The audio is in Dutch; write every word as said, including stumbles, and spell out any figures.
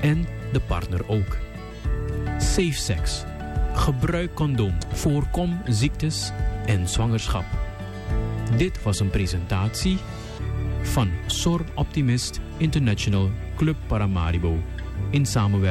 en de partner ook. Safe Sex. Gebruik condoom. Voorkom ziektes en zwangerschap. Dit was een presentatie van S O R Optimist International Club Paramaribo in samenwerking